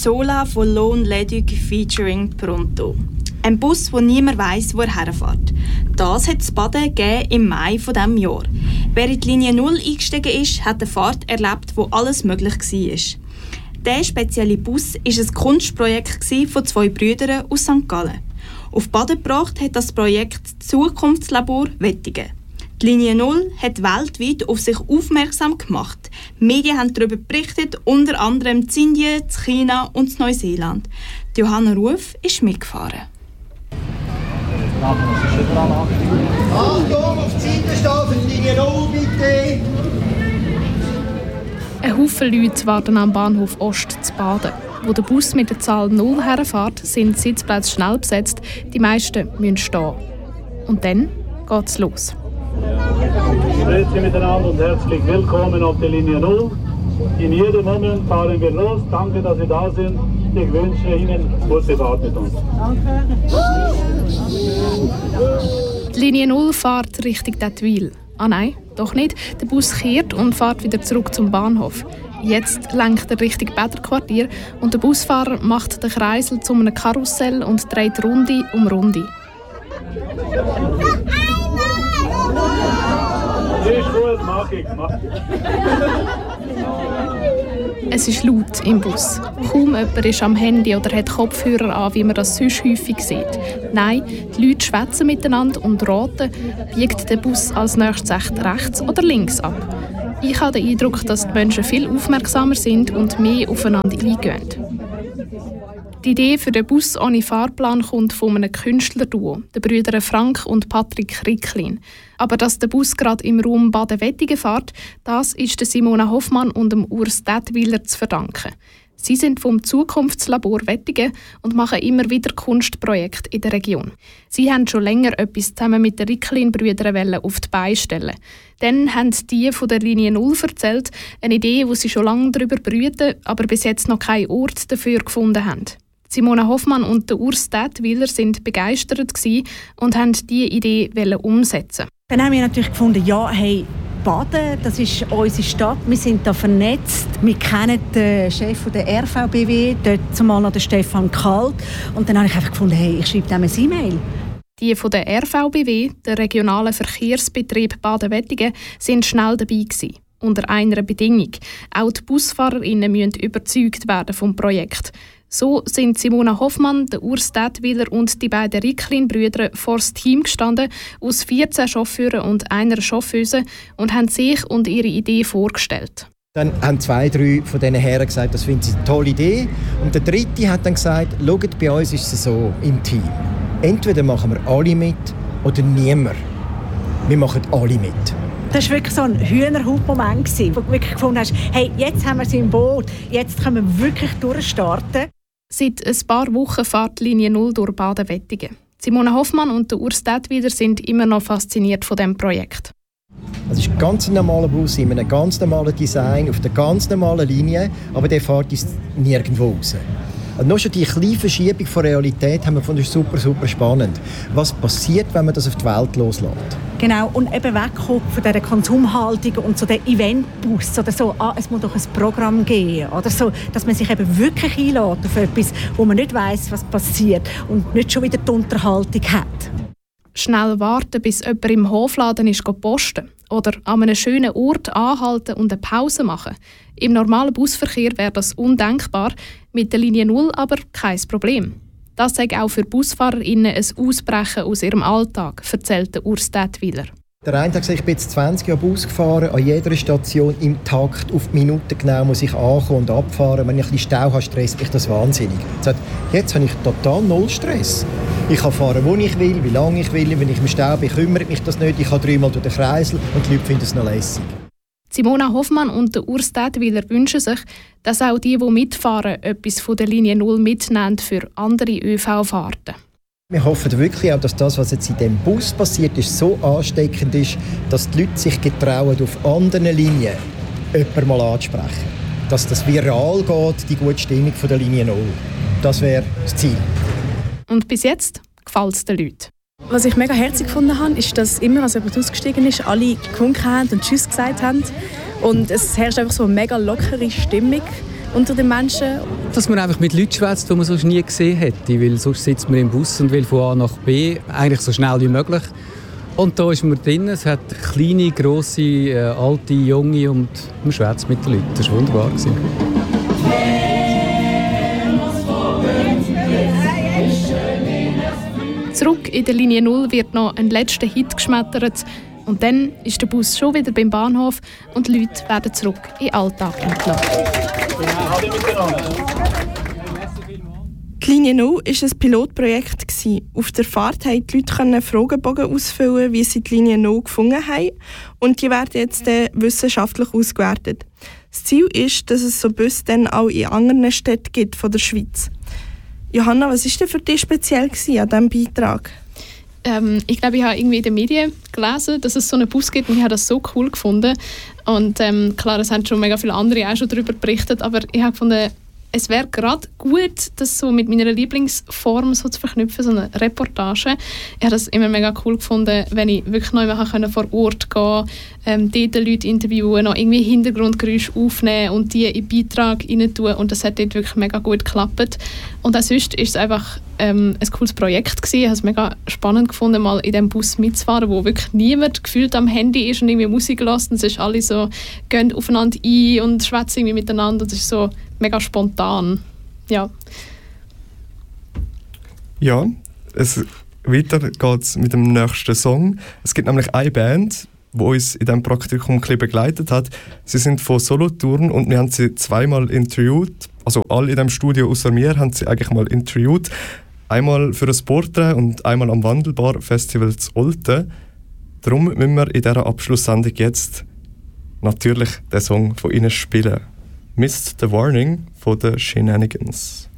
Sola von Lone Leduc featuring Pronto. Ein Bus, wo niemand weiss, wo er herfährt. Das hat es Baden im Mai dieses Jahr. Wer in die Linie 0 eingestiegen ist, hat eine Fahrt erlebt, wo alles möglich war. Dieser spezielle Bus war ein Kunstprojekt von 2 Brüdern aus St. Gallen. Auf Baden gebracht hat das Projekt Zukunftslabor Wettigen. Die Linie 0 hat weltweit auf sich aufmerksam gemacht. Die Medien haben darüber berichtet, unter anderem in Indien, in China und in Neuseeland. Johanna Ruf ist mitgefahren. Achtung, auf die Seite stehen für die Linie 0, bitte! Ein Haufen Leute warten am Bahnhof Ost zu Baden. Wo der Bus mit der Zahl 0 herfährt, sind die Sitzplätze schnell besetzt, die meisten müssen stehen. Und dann geht's los. Grüezi miteinander und herzlich willkommen auf der Linie 0. In jedem Moment fahren wir los. Danke, dass Sie da sind. Ich wünsche Ihnen gute Fahrt mit uns. Danke. Die Linie 0 fährt Richtung Dettwil. Ah nein, doch nicht. Der Bus kehrt und fährt wieder zurück zum Bahnhof. Jetzt lenkt er Richtung Bäderquartier und der Busfahrer macht den Kreisel zu einem Karussell und dreht Runde um Runde. Ist gut, mach ich. Es ist laut im Bus. Kaum jemand ist am Handy oder hat Kopfhörer an, wie man das sonst häufig sieht. Nein, die Leute schwätzen miteinander und raten, biegt der Bus als nächstes echt rechts oder links ab. Ich habe den Eindruck, dass die Menschen viel aufmerksamer sind und mehr aufeinander eingehen. Die Idee für den Bus ohne Fahrplan kommt von einem Künstlerduo, den Brüdern Frank und Patrick Ricklin. Aber dass der Bus gerade im Raum Baden-Wettigen fährt, das ist der Simona Hoffmann und dem Urs Dettwiler zu verdanken. Sie sind vom Zukunftslabor Wettigen und machen immer wieder Kunstprojekte in der Region. Sie haben schon länger etwas zusammen mit den Ricklin-Brüdern auf die Beine stellen. Dann haben die von der Linie 0 erzählt, eine Idee, wo sie schon lange darüber brüten, aber bis jetzt noch keinen Ort dafür gefunden haben. Simona Hoffmann und der Urs Dettwiler sind begeistert und wollten diese Idee umsetzen. Dann haben wir natürlich gefunden, ja, hey, Baden, das ist unsere Stadt, wir sind da vernetzt. Wir kennen den Chef der RVBW, dort zumal noch den Stefan Kalt. Und dann habe ich einfach gefunden, hey, ich schreibe dem ein E-Mail. Die von der RVBW, der regionalen Verkehrsbetrieb Baden-Wettigen, sind schnell dabei gewesen. Unter einer Bedingung. Auch die BusfahrerInnen müssen überzeugt werden vom Projekt. So sind Simona Hoffmann, der Urs Dettwiler und die beiden Ricklin-Brüder vor das Team gestanden, aus 14 Chauffeuren und einer Chauffeuse, und haben sich und ihre Idee vorgestellt. Dann haben 2, 3 von diesen Herren gesagt, das finden sie eine tolle Idee. Und der dritte hat dann gesagt, schaut, bei uns ist es so im Team. Entweder machen wir alle mit oder niemand. Wir machen alle mit. Das war wirklich so ein Hühnerhaut-Moment, wo du wirklich gefunden hast, hey, jetzt haben wir sie im Boot, jetzt können wir wirklich durchstarten. Seit ein paar Wochen fährt die Linie 0 durch Baden-Wettigen. Simona Hoffmann und der Urs Dettwiler sind immer noch fasziniert von diesem Projekt. Es ist ein ganz normaler Bus in einem ganz normalen Design, auf einer ganz normalen Linie, aber der fährt uns nirgendwo raus. Und nur schon die kleine Verschiebung von Realität haben wir gefunden, super, super spannend. Was passiert, wenn man das auf die Welt loslässt? Genau, und eben wegkommen von dieser Konsumhaltung und so der Eventbus oder so, es muss doch ein Programm geben oder so, dass man sich eben wirklich einlädt auf etwas, wo man nicht weiss, was passiert und nicht schon wieder die Unterhaltung hat. Schnell warten, bis jemand im Hofladen ist posten oder an einem schönen Ort anhalten und eine Pause machen. Im normalen Busverkehr wäre das undenkbar, mit der Linie 0 aber kein Problem. Das sei auch für BusfahrerInnen ein Ausbrechen aus ihrem Alltag, erzählt Urs Dettwiler. Der eine hat gesagt, ich bin jetzt 20 Jahre Bus gefahren, an jeder Station im Takt, auf die Minute genau muss ich ankommen und abfahren. Wenn ich ein bisschen Stau habe, stresst mich das wahnsinnig. Jetzt habe ich total null Stress. Ich kann fahren, wo ich will, wie lange ich will. Wenn ich im Stau bin, kümmert mich das nicht. Ich kann 3-mal durch den Kreisel und die Leute finden es noch lässig. Simona Hoffmann und der Urs Dettwiler wünschen sich, dass auch die mitfahren, etwas von der Linie 0 mitnehmen für andere ÖV-Fahrten. Wir hoffen wirklich auch, dass das, was jetzt in diesem Bus passiert ist, so ansteckend ist, dass die Leute sich getrauen, auf anderen Linien jemanden mal anzusprechen. Dass das viral geht, die gute Stimmung von der Linie 0. Das wäre das Ziel. Und bis jetzt gefällt es den Leuten. Was ich mega herzig gefunden habe, ist, dass immer, als jemand ausgestiegen ist, alle gewunken haben und Tschüss gesagt haben. Und es herrscht einfach so eine mega lockere Stimmung. unter den Menschen. Dass man einfach mit Leuten schwätzt, die man sonst nie gesehen hätte, weil sonst sitzt man im Bus und will von A nach B, eigentlich so schnell wie möglich. Und da ist man drin, es hat kleine, grosse, alte, junge und man schwätzt mit den Leuten. Das war wunderbar. Zurück in der Linie 0 wird noch ein letzter Hit geschmettert. Und dann ist der Bus schon wieder beim Bahnhof und die Leute werden zurück in den Alltag entlassen. Die Linie 0 war ein Pilotprojekt. Auf der Fahrt konnten die Leute Fragebogen ausfüllen, wie sie die Linie 0 gefunden haben. Und die werden jetzt wissenschaftlich ausgewertet. Das Ziel ist, dass es so Busse dann auch in anderen Städten gibt von der Schweiz. Johanna, was war denn für dich speziell an diesem Beitrag? Ich glaube, ich habe irgendwie in den Medien gelesen, dass es so einen Bus gibt und ich habe das so cool gefunden. Und klar, es haben schon mega viele andere auch schon darüber berichtet, aber ich habe gefunden, es wäre gerade gut, das so mit meiner Lieblingsform so zu verknüpfen, so eine Reportage. Ich habe das immer mega cool gefunden, wenn ich wirklich noch einmal vor Ort gehen konnte, dort Leute interviewen, noch irgendwie Hintergrundgeräusche aufnehmen und die in den Beitrag rein tun. Und das hat dort wirklich mega gut geklappt. Und auch sonst ist es einfach ein cooles Projekt gewesen. Ich habe es mega spannend gefunden, mal in diesem Bus mitzufahren, wo wirklich niemand gefühlt am Handy ist und irgendwie Musik hört. Und es ist alle so, gehen aufeinander ein und schwätzen irgendwie miteinander. Das ist so mega spontan. Ja. Ja, weiter geht es mit dem nächsten Song. Es gibt nämlich eine Band, die uns in diesem Praktikum begleitet hat. Sie sind von Solothurn und wir haben sie zweimal interviewt. Also alle in diesem Studio außer mir haben sie eigentlich mal interviewt. Einmal für ein Porträt und einmal am Wandelbar Festival zu Olten. Darum müssen wir in dieser Abschlusssendung jetzt natürlich den Song von ihnen spielen. Missed the Warning von den Shenanigans.